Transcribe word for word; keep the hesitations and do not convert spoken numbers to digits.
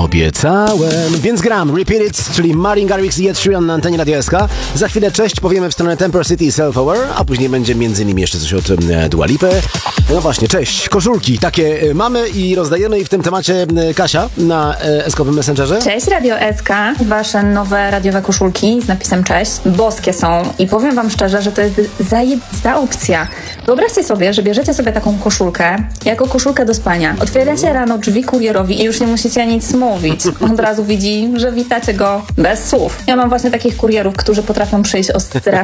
Obiecałem, więc gram Repeat It, czyli Martin Garrix i Ed Sheeran na antenie Radio S K. Za chwilę cześć powiemy w stronę Temper City i Self-Aware, a później będzie między innymi jeszcze coś od e, Dua Lipy. No właśnie, cześć. Koszulki takie e, mamy i rozdajemy i w tym temacie e, Kasia na e, S-kowym Messengerze. Cześć Radio S K, wasze nowe radiowe koszulki z napisem cześć. Boskie są i powiem wam szczerze, że to jest zajebista opcja. Wyobraźcie sobie, że bierzecie sobie taką koszulkę jako koszulkę do spania. Otwieracie rano drzwi kurierowi i już nie musicie nic mówić. Od razu widzi, że witacie go bez słów. Ja mam właśnie takich kurierów, którzy potrafią przyjść o strasznie